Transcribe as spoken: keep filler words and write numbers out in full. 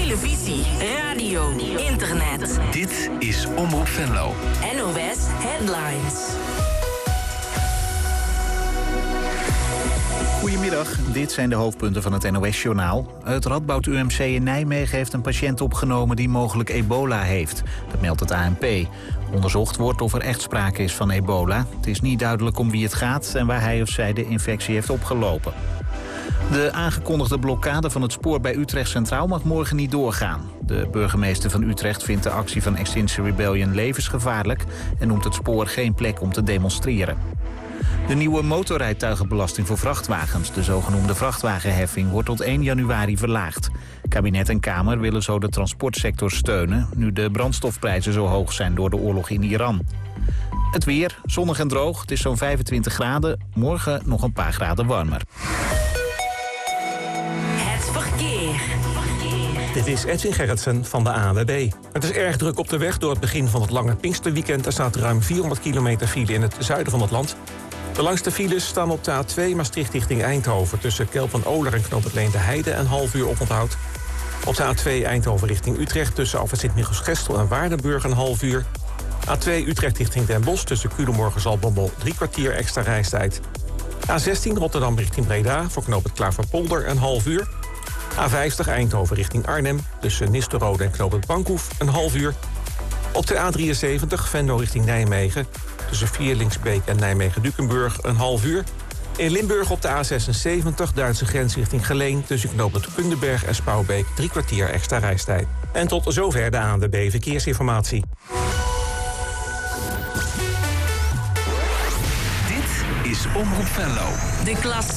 televisie, radio, internet. Dit is Omroep Venlo. N O S Headlines. Goedemiddag, dit zijn de hoofdpunten van het N O S-journaal. Het Radboud U M C in Nijmegen heeft een patiënt opgenomen die mogelijk ebola heeft. Dat meldt het A N P. Onderzocht wordt of er echt sprake is van ebola. Het is niet duidelijk om wie het gaat en waar hij of zij de infectie heeft opgelopen. De aangekondigde blokkade van het spoor bij Utrecht Centraal mag morgen niet doorgaan. De burgemeester van Utrecht vindt de actie van Extinction Rebellion levensgevaarlijk en noemt het spoor geen plek om te demonstreren. De nieuwe motorrijtuigenbelasting voor vrachtwagens, de zogenoemde vrachtwagenheffing, wordt tot één januari verlaagd. Kabinet en Kamer willen zo de transportsector steunen, nu de brandstofprijzen zo hoog zijn door de oorlog in Iran. Het weer, zonnig en droog, het is zo'n vijfentwintig graden, morgen nog een paar graden warmer. Het verkeer. Dit is Edwin Gerritsen van de A N W B. Het is erg druk op de weg door het begin van het lange Pinksterweekend. Er staat ruim vierhonderd kilometer file in het zuiden van het land. De langste files staan op de A twee Maastricht richting Eindhoven. Tussen Kelp en Oler en Knoop het Leende Heide een half uur oponthoud. Op de A twee Eindhoven richting Utrecht tussen Alphen Sint-Michiels-Gestel en Waardenburg een half uur. A twee Utrecht richting Den Bosch tussen Culemborg Zaltbommel drie kwartier extra reistijd. A zestien Rotterdam richting Breda voor Knoop het Klaverpolder een half uur. A vijftig Eindhoven richting Arnhem tussen Nistelrode en Knoop het Bankhoef een half uur. Op de A drieënzeventig Venlo richting Nijmegen tussen Vierlingsbeek en Nijmegen-Dukenburg een half uur. In Limburg op de A zesenzeventig Duitse grens richting Geleen tussen Knoop het Kundenberg en Spouwbeek drie kwartier extra reistijd. En tot zover de A N W B Verkeersinformatie. Dit is Omroep Venlo. De klasse.